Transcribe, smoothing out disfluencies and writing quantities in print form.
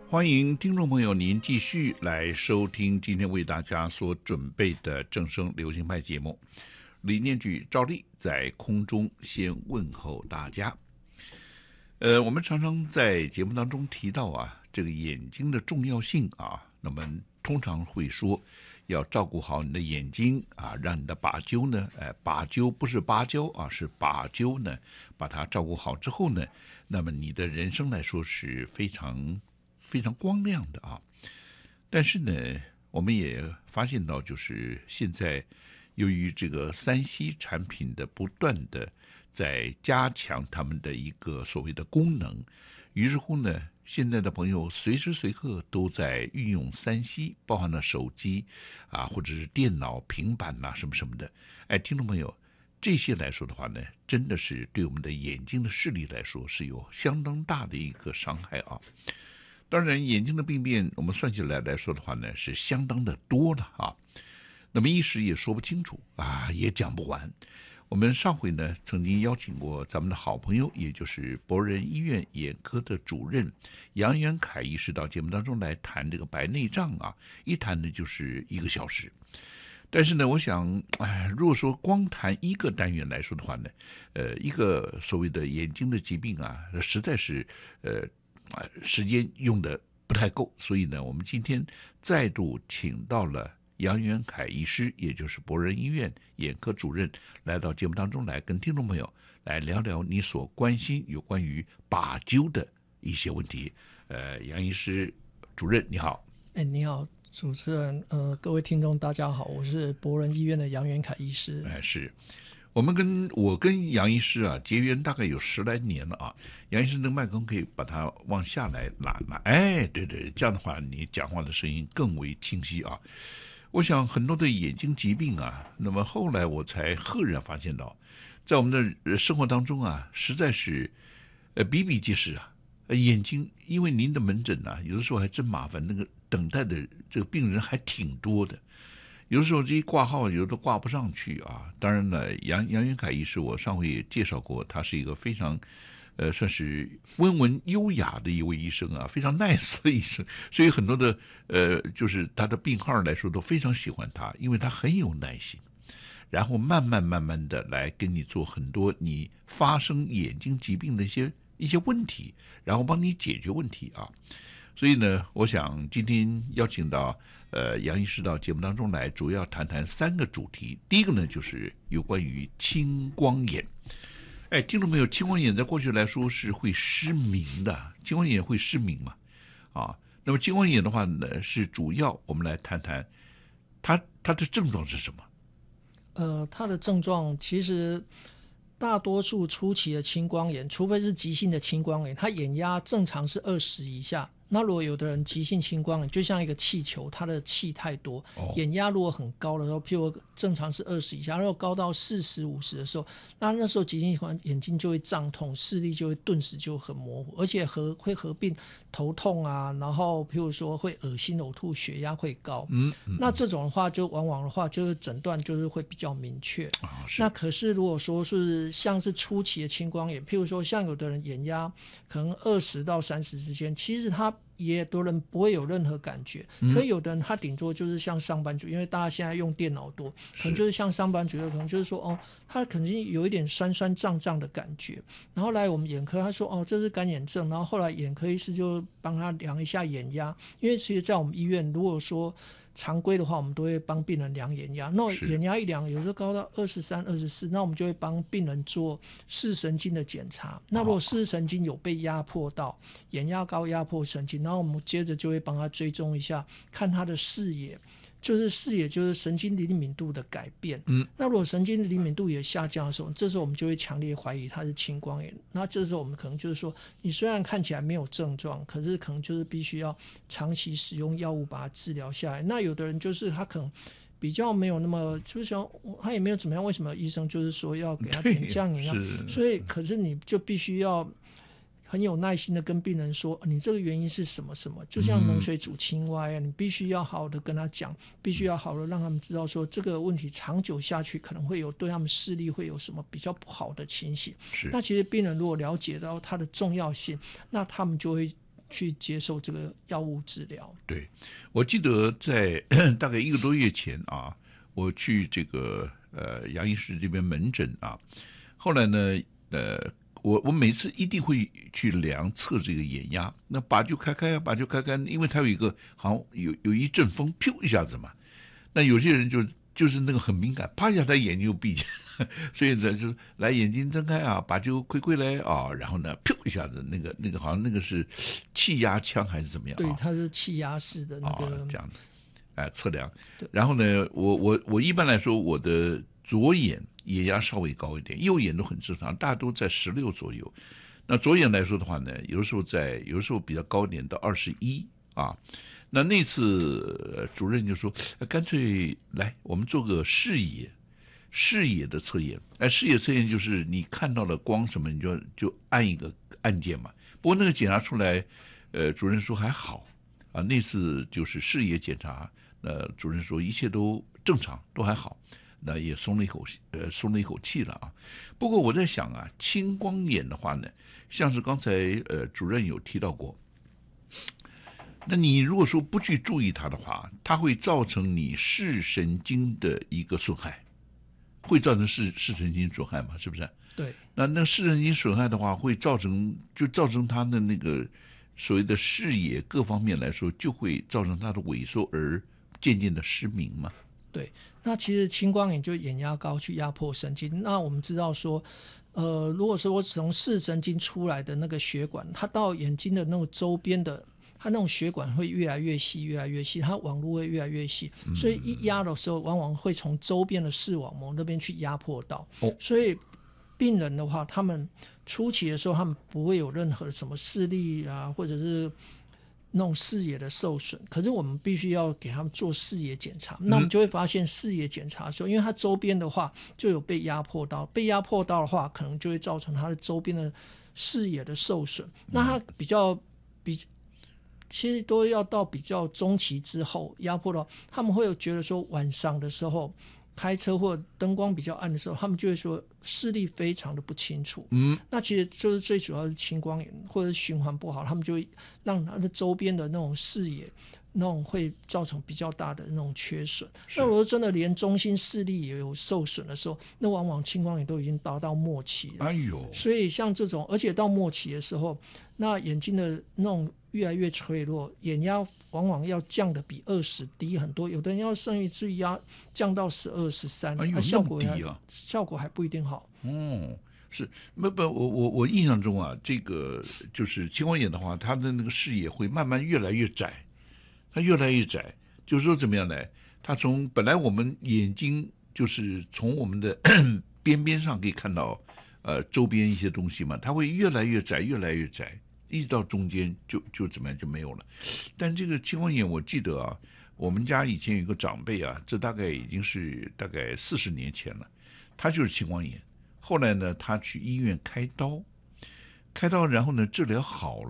欢迎听众朋友您继续来收听今天为大家所准备的正声流行派节目。李念举照例在空中先问候大家。我们常常在节目当中提到这个眼睛的重要性那么通常会说要照顾好你的眼睛让你的把揪呢，把揪不是芭蕉是把揪呢，把它照顾好之后呢，那么你的人生来说是非常光亮的但是呢，我们也发现到，就是现在由于这个3C 产品的不断的在加强他们的一个所谓的功能，于是乎呢，现在的朋友随时随刻都在运用3C，包含了手机或者是电脑、平板什么什么的。听众朋友，这些来说的话呢，真的是对我们的眼睛的视力来说是有相当大的一个伤害当然，眼睛的病变我们算起来说的话呢，是相当的多了那么一时也说不清楚也讲不完。我们上回呢曾经邀请过咱们的好朋友，也就是博仁医院眼科的主任杨元凯医师到节目当中来谈这个白内障一谈呢就是1个小时。但是呢，我想，如果说光谈一个单元来说的话呢，一个所谓的眼睛的疾病实在是时间用的不太够，所以呢，我们今天再度请到了杨元凯医师，也就是博仁医院眼科主任，来到节目当中来跟听众朋友来聊聊你所关心有关于把揪的一些问题。杨医师主任你好。 你好主持人，各位听众大家好，我是博仁医院的杨元凯医师。 是我跟杨医师结缘大概有10来年了杨医师那个麦克风可以把它往下来拿，对，这样的话你讲话的声音更为清晰我想很多的眼睛疾病那么后来我才赫然发现到，在我们的生活当中实在是比比皆是眼睛，因为您的门诊有的时候还真麻烦，那个等待的这个病人还挺多的。有的时候这一挂号有的挂不上去当然了，杨元凯医师我上回也介绍过，他是一个非常算是温文优雅的一位医生非常 nice 的医生，所以很多的就是他的病号来说都非常喜欢他，因为他很有耐心，然后慢慢的来跟你做很多你发生眼睛疾病的一些问题，然后帮你解决问题所以呢，我想今天邀请到杨医师到节目当中来，主要谈谈3个主题。第一个呢，就是有关于青光眼。听众朋友，青光眼在过去来说是会失明的，青光眼会失明嘛？那么青光眼的话呢，是主要我们来谈谈它的症状是什么？ 它的症状其实大多数初期的青光眼，除非是急性的青光眼，它眼压正常是20以下。那如果有的人急性青光眼就像一个气球，它的气太多，眼压如果很高的时候，譬如正常是20以下，如果高到40、50的时候，那时候急性青光眼睛就会胀痛，视力就会顿时就很模糊，而且会合并头痛然后譬如说会恶心呕吐，血压会高。那这种的话就往往的话就是诊断就是会比较明确。那可是如果说是像是初期的青光眼，譬如说像有的人眼压可能20到30之间，其实他也多人不会有任何感觉，可有的人他顶多就是像上班族，因为大家现在用电脑多，可能就是像上班族，可能就是说他可能有一点酸酸胀胀的感觉，然后来我们眼科，他说这是干眼症，然后后来眼科医师就帮他量一下眼压，因为其实在我们医院如果说常规的话，我们都会帮病人量眼压，那眼压一量有时候高到23、24，那我们就会帮病人做视神经的检查，那如果视神经有被压迫到，眼压高压迫神经，然后我们接着就会帮他追踪一下，看他的视野，就是神经灵敏度的改变。那如果神经灵敏度也下降的时候，这时候我们就会强烈怀疑他是青光眼。那这时候我们可能就是说，你虽然看起来没有症状，可是可能就是必须要长期使用药物把它治疗下来。那有的人就是他可能比较没有那么，就是说他也没有怎么样，为什么医生就是说要给他点降眼所以可是你就必须要很有耐心的跟病人说，你这个原因是什么什么，就像冷水煮青蛙你必须要好好的跟他讲，必须要好的让他们知道说这个问题长久下去可能会有对他们视力会有什么比较不好的情形。那其实病人如果了解到它的重要性，那他们就会去接受这个药物治疗。 对，我记得在大概1个多月前啊，我去这个杨医师这边门诊啊，后来呢我每次一定会去测这个眼压，那把就开开，因为它有一个好像有一阵风，噗一下子嘛，那有些人就是那个很敏感，啪一下他眼睛就闭起来，所以呢就来眼睛睁开啊，把就亏来啊，然后呢噗一下子那个好像那个是气压枪还是怎么样啊？ 对，它是气压式的那个这样子，测量。然后呢，我一般来说我的左眼压稍微高一点，右眼都很正常，大家都在16左右。那左眼来说的话呢，有的时候比较高一点到21啊。那次主任就说，干脆来我们做个视野的测验。视野测验就是你看到了光什么，你就按一个按键嘛。不过那个检查出来，主任说还好啊。那次就是视野检查，主任说一切都正常，都还好。那也松了一口气了啊。不过我在想啊，青光眼的话呢，像是刚才主任有提到过，那你如果说不去注意它的话，它会造成你视神经的一个损害，会造成视神经损害嘛？是不是？ 对。 那视神经损害的话，会造成它的那个所谓的视野各方面来说，就会造成它的萎缩而渐渐的失明嘛。 对，那其实青光眼就眼压高去压迫神经。那我们知道说，如果说我从视神经出来的那个血管，它到眼睛的那个周边的，它那种血管会越来越细，它网络会越来越细，所以一压的时候，往往会从周边的视网膜那边去压迫到。所以病人的话，他们初期的时候，他们不会有任何什么视力啊，或者是那种视野的受损，可是我们必须要给他们做视野检查。那我们就会发现视野检查的时候，因为它周边的话就有被压迫到的话，可能就会造成它的周边的视野的受损。那它其实都要到比较中期之后压迫到，他们会有觉得说晚上的时候开车或灯光比较暗的时候，他们就会说视力非常的不清楚。那其实就是最主要是青光眼或者循环不好，他们就会让他的周边的那种视野那种会造成比较大的那种缺损。那如果真的连中心视力也有受损的时候，那往往青光眼都已经达到末期了。所以像这种，而且到末期的时候，那眼睛的那种越来越脆弱，眼压往往要降的比20低很多，有的人要甚至压降到12、13，效果还不一定好。 是我印象中啊，这个就是青光眼的话，它的那个视野会慢慢越来越窄，就是说怎么样呢？它从本来我们眼睛就是从我们的边上可以看到周边一些东西嘛，它会越来越窄，一直到中间就怎么样就没有了。但这个青光眼，我记得啊，我们家以前有一个长辈啊，这大概已经是大概40年前了，他就是青光眼。后来呢，他去医院开刀，然后呢治疗好了。